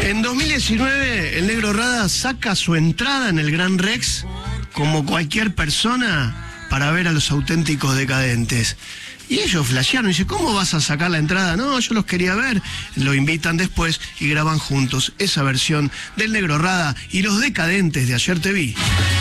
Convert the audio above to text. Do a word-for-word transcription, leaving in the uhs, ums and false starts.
En dos mil diecinueve, el Negro Rada saca su entrada en el Gran Rex como cualquier persona para ver a los Auténticos Decadentes. Y ellos flashearon, y dice, ¿cómo vas a sacar la entrada? No, yo los quería ver. Lo invitan después y graban juntos esa versión del Negro Rada y los Decadentes de Ayer Te Vi.